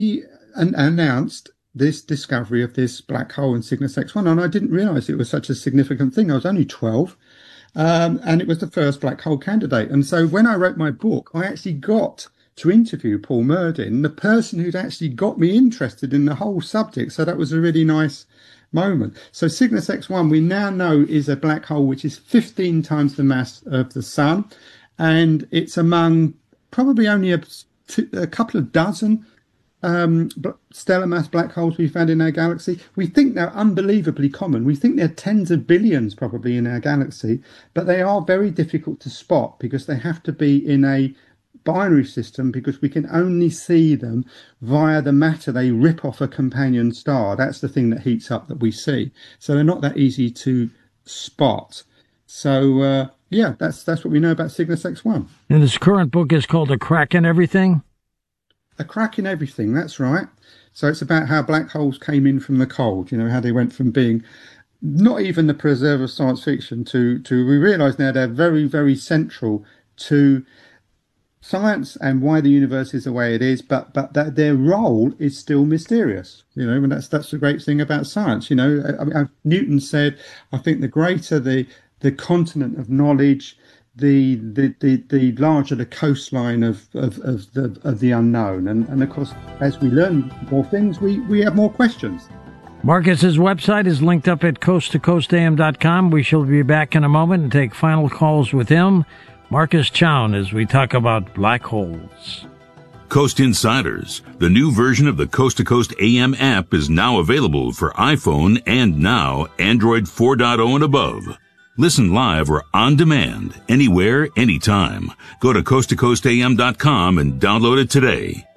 announced this discovery of this black hole in Cygnus X1, and I didn't realize it was such a significant thing. I was only 12, and it was the first black hole candidate. And so when I wrote my book, I actually got to interview Paul Murdin, the person who'd actually got me interested in the whole subject. So that was a really nice moment. So Cygnus X1, we now know, is a black hole which is 15 times the mass of the sun, and it's among probably only a couple of dozen stellar mass black holes we found in our galaxy. We think they're unbelievably common. We think they're tens of billions probably in our galaxy, but they are very difficult to spot because they have to be in a binary system, because we can only see them via the matter they rip off a companion star. That's the thing that heats up that we see. So they're not that easy to spot. So yeah, that's what we know about Cygnus X1. And this current book is called A Crack in Everything? A Crack in Everything, that's right. So it's about how black holes came in from the cold, how they went from being not even the preserve of science fiction to we realise now they're very, very central to science and why the universe is the way it is, but that their role is still mysterious, and that's the great thing about science. Newton said, I think the greater the continent of knowledge, the larger the coastline of the unknown, and of course, as we learn more things, we have more questions. Marcus's website is linked up at coasttocoastam.com. We shall be back in a moment and take final calls with him, Marcus Chown, as we talk about black holes. Coast Insiders, the new version of the Coast to Coast AM app, is now available for iPhone and now Android 4.0 and above. Listen live or on demand, anywhere, anytime. Go to coasttocoastam.com and download it today.